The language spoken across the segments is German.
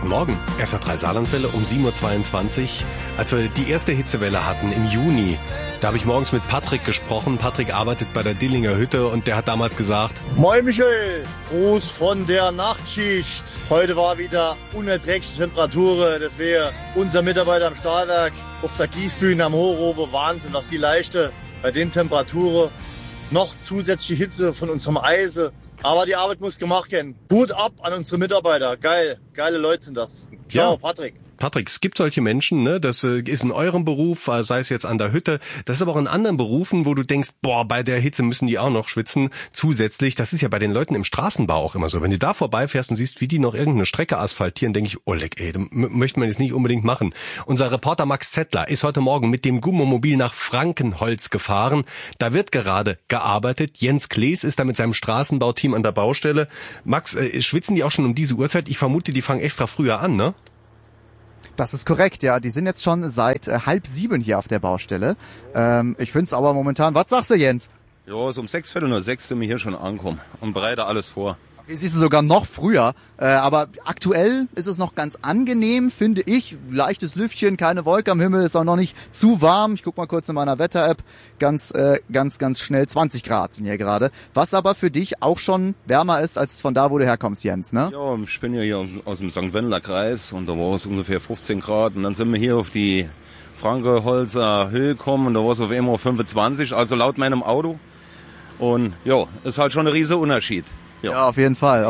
Guten Morgen. SR3 Saarlandwelle um 7.22 Uhr. Als wir die erste Hitzewelle hatten im Juni, da habe ich morgens mit Patrick gesprochen. Patrick arbeitet bei der Dillinger Hütte und der hat damals gesagt: Moin Michael, Gruß von der Nachtschicht. Heute war wieder unerträgliche Temperaturen, deswegen unser Mitarbeiter am Stahlwerk auf der Gießbühne am Hochrowe, Wahnsinn, was die Leichte bei den Temperaturen. Noch zusätzliche Hitze von unserem Eise. Aber die Arbeit muss gemacht werden. Hut ab an unsere Mitarbeiter. Geil. Geile Leute sind das. Ciao, ja. Patrick, es gibt solche Menschen, ne? Das ist in eurem Beruf, sei es jetzt an der Hütte. Das ist aber auch in anderen Berufen, wo du denkst, boah, bei der Hitze müssen die auch noch schwitzen. Zusätzlich, das ist ja bei den Leuten im Straßenbau auch immer so. Wenn du da vorbeifährst und siehst, wie die noch irgendeine Strecke asphaltieren, denke ich, oh leck, ey, das möchte man jetzt nicht unbedingt machen. Unser Reporter Max Zettler ist heute Morgen mit dem Gummomobil nach Frankenholz gefahren. Da wird gerade gearbeitet. Jens Klees ist da mit seinem Straßenbauteam an der Baustelle. Max, schwitzen die auch schon um diese Uhrzeit? Ich vermute, die fangen extra früher an, ne? Das ist korrekt, ja. Die sind jetzt schon seit 6:30 hier auf der Baustelle. Ich find's aber momentan... Was sagst du, Jens? Ja, so um 6:45 sind wir hier schon angekommen und bereite alles vor. Hier siehst du sogar noch früher. Aber aktuell ist es noch ganz angenehm, finde ich. Leichtes Lüftchen, keine Wolke am Himmel, ist auch noch nicht zu warm. Ich guck mal kurz in meiner Wetter-App. Ganz schnell 20 Grad sind hier gerade. Was aber für dich auch schon wärmer ist als von da, wo du herkommst, Jens, ne? Ja, ich bin ja hier aus dem St. Wendler Kreis und da war es ungefähr 15 Grad. Und dann sind wir hier auf die Frankenholzer Höhe gekommen und da war es auf einmal 25, also laut meinem Auto. Und ja, ist halt schon ein riesiger Unterschied. Ja, auf jeden Fall.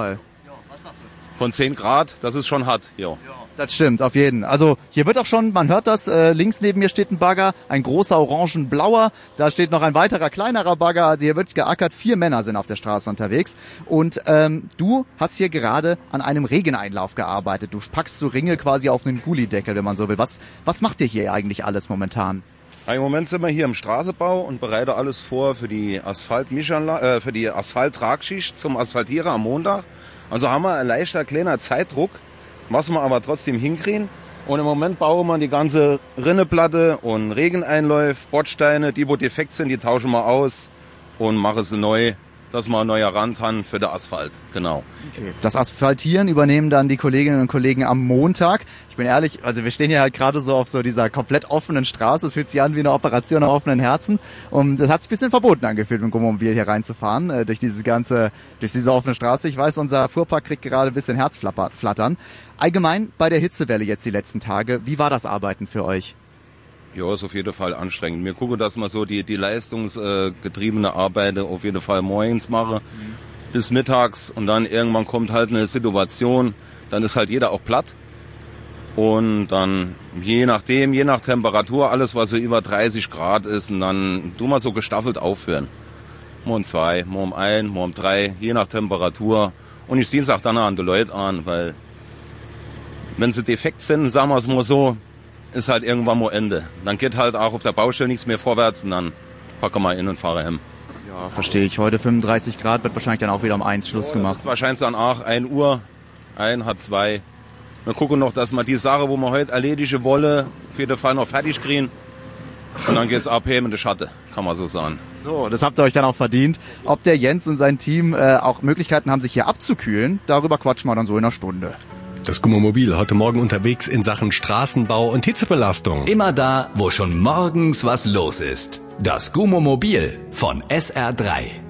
Von 10 Grad, das ist schon hart, ja. Das stimmt, auf jeden. Also hier wird auch schon, man hört das, links neben mir steht ein Bagger, ein großer orangenblauer, da steht noch ein weiterer kleinerer Bagger, also hier wird geackert, 4 Männer sind auf der Straße unterwegs und du hast hier gerade an einem Regeneinlauf gearbeitet, du packst so Ringe quasi auf einen Gullideckel, wenn man so will. Was macht ihr hier eigentlich alles momentan? Im Moment sind wir hier im Straßenbau und bereite alles vor für die für die Asphalttragschicht zum Asphaltieren am Montag. Also haben wir ein leichter kleiner Zeitdruck, was wir aber trotzdem hinkriegen. Und im Moment bauen wir die ganze Rinneplatte und Regeneinläufe, Bordsteine, die wo defekt sind, die tauschen wir aus und machen sie neu, dass wir einen neuen Rand haben für den Asphalt. Genau. Okay. Das Asphaltieren übernehmen dann die Kolleginnen und Kollegen am Montag. Ich bin ehrlich, also wir stehen hier halt gerade so auf so dieser komplett offenen Straße. Es fühlt sich an wie eine Operation am offenen Herzen. Und das hat sich ein bisschen verboten angefühlt, mit dem Wohnmobil hier reinzufahren, durch diese offene Straße. Ich weiß, unser Fuhrpark kriegt gerade ein bisschen Herzflattern. Allgemein bei der Hitzewelle jetzt die letzten Tage, wie war das Arbeiten für euch? Ja, ist auf jeden Fall anstrengend. Wir gucken, dass wir so die leistungsgetriebene Arbeit auf jeden Fall morgens machen, bis mittags und dann irgendwann kommt halt eine Situation, dann ist halt jeder auch platt und dann je nach Temperatur, alles was so über 30 Grad ist und dann tun wir so gestaffelt aufhören. Morgen 2, morgen 1, morgen 3, je nach Temperatur und ich sehe es auch dann an die Leute an, weil wenn sie defekt sind, sagen wir es mal so, ist halt irgendwann mal Ende. Dann geht halt auch auf der Baustelle nichts mehr vorwärts und dann packen wir in und fahren heim. Ja, verstehe ich. Heute 35 Grad, wird wahrscheinlich dann auch wieder um 1 Schluss gemacht. Das wahrscheinlich dann auch 1 Uhr, 1:30. Wir gucken noch, dass wir die Sache, wo wir heute erledigen wollen, auf jeden Fall noch fertig kriegen. Und dann geht's abheben in die Schatte, kann man so sagen. So, das habt ihr euch dann auch verdient. Ob der Jens und sein Team auch Möglichkeiten haben, sich hier abzukühlen, darüber quatschen wir dann so in einer Stunde. Das Gummomobil heute Morgen unterwegs in Sachen Straßenbau und Hitzebelastung. Immer da, wo schon morgens was los ist. Das Gummomobil von SR3.